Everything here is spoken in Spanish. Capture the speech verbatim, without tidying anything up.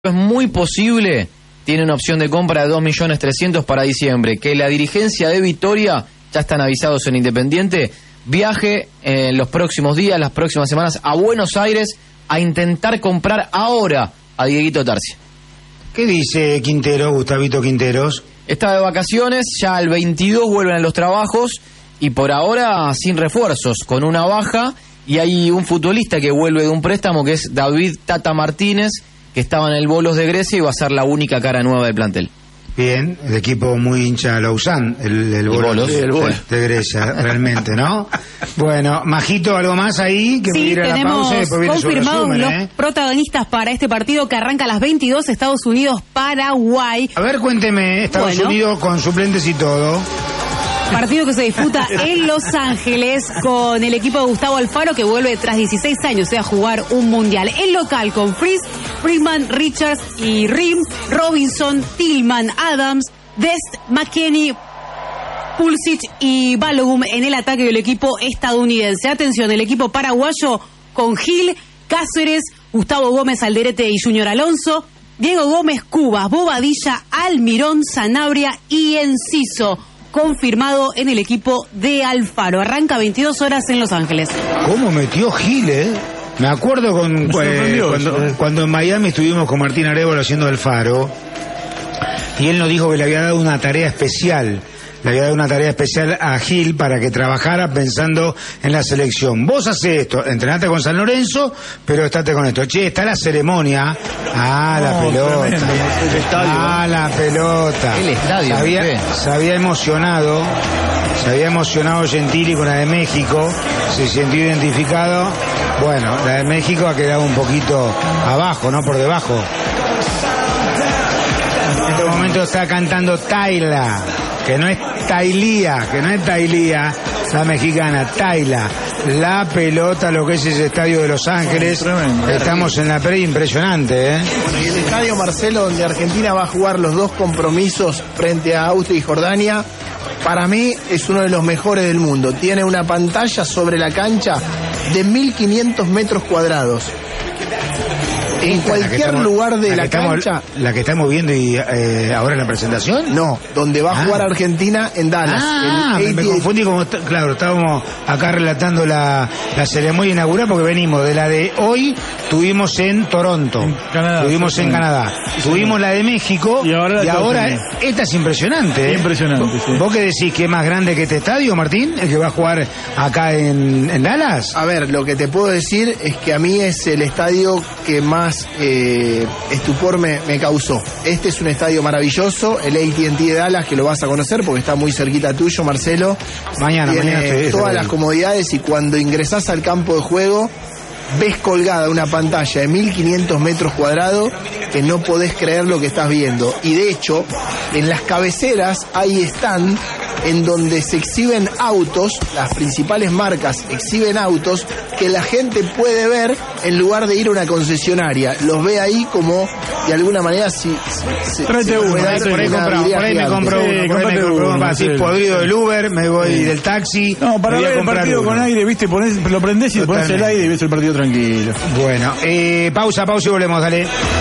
Es muy posible, tiene una opción de compra de dos millones trescientos mil para diciembre, que la dirigencia de Victoria, ya están avisados en Independiente, viaje en los próximos días, las próximas semanas a Buenos Aires a intentar comprar ahora a Dieguito Tarsi. ¿Qué dice Quintero, Gustavito Quinteros? Está de vacaciones, ya el veintidós vuelven a los trabajos y por ahora sin refuerzos, con una baja, y hay un futbolista que vuelve de un préstamo que es David Tata Martínez, que estaba en el Bolos de Grecia y va a ser la única cara nueva del plantel. Bien, el equipo muy hincha Lausanne, el, el Bolos, Bolos de, sí. de Grecia, realmente, ¿no? Bueno, Majito, ¿algo más ahí? Que sí, me ir a tenemos la pausa y confirmados resumen, los ¿eh? protagonistas para este partido que arranca a las veintidós, Estados Unidos-Paraguay. A ver, cuénteme, Estados bueno. Unidos con suplentes y todo. Partido que se disputa en Los Ángeles con el equipo de Gustavo Alfaro, que vuelve tras dieciséis años a jugar un mundial. El local con Fries, Freeman, Richards y Rim, Robinson, Tillman, Adams, Dest, McKinney, Pulisic y Balogun en el ataque del equipo estadounidense. Atención, el equipo paraguayo con Gil, Cáceres, Gustavo Gómez Alderete y Junior Alonso, Diego Gómez, Cubas, Bobadilla, Almirón, Sanabria y Enciso. Confirmado en el equipo de Alfaro. Arranca veintidós horas en Los Ángeles. ¿Cómo metió Gil, eh? Me acuerdo con, eh, cuando, eh. cuando en Miami estuvimos con Martín Arévalo haciendo Alfaro, y él nos dijo que le había dado una tarea especial. Le había dado una tarea especial a Gil para que trabajara pensando en la selección. Vos haces esto, entrenate con San Lorenzo, pero estate con esto. Che, está la ceremonia. Ah, la No, pelota. tremendo, el estadio. Ah, la pelota. El estadio, Se había, ¿qué? se había emocionado, se había emocionado Gentili con la de México, se sintió identificado. Bueno, la de México ha quedado un poquito abajo, no por debajo. En este momento está cantando Tayla, que no es Tailía, que no es Tailía, la mexicana, Tayla. La pelota, lo que es ese estadio de Los Ángeles. Tremendo. Estamos en la pre, impresionante, ¿eh? Y el estadio, Marcelo, donde Argentina va a jugar los dos compromisos frente a Austria y Jordania, para mí es uno de los mejores del mundo. Tiene una pantalla sobre la cancha de mil quinientos metros cuadrados. En Esta, la que cualquier estamos- lugar de la, que estamos- cancha, La que estamos viendo y eh, ahora en la presentación. no, donde va a Ah. jugar Argentina en Dallas. Ah, el me, me A T and T. confundí como, está- claro, estábamos acá relatando la, la ceremonia inaugural porque venimos de la de hoy, tuvimos en Toronto, En Canadá, tuvimos sí, en sí. Canadá, tuvimos la de México Y ahora la de Estados Unidos. esta es impresionante. ¿eh? Impresionante, sí. ¿Vos qué decís que es más grande que este estadio, Martín, el que va a jugar acá en, en Dallas? A ver, lo que te puedo decir es que a mí es el estadio que más eh, estupor me, me causó. Este es un estadio maravilloso, el A T and T de Dallas, que lo vas a conocer porque está muy cerquita tuyo, Marcelo. Mañana, Tiene mañana estoy- todas estoy- las comodidades y cuando ingresás al campo de juego ves colgada una pantalla de mil quinientos metros cuadrados que no podés creer lo que estás viendo. Y de hecho, en las cabeceras ahí están en donde se exhiben autos, las principales marcas exhiben autos que la gente puede ver en lugar de ir a una concesionaria. Los ve ahí como, de alguna manera, si... si- Tráete si uno, puede dar tráete Por ahí, una compramos, idea por ahí me gigante. compro Sí, uno, por ahí me comprate compro uno, uno, así sí. podrido del Uber, me voy del taxi. No, para me voy a ver el comprar partido uno. con aire, viste, ponés, lo prendés y pones el Totalmente. aire y ves el partido tranquilo. Bueno, eh, pausa, pausa y volvemos, dale.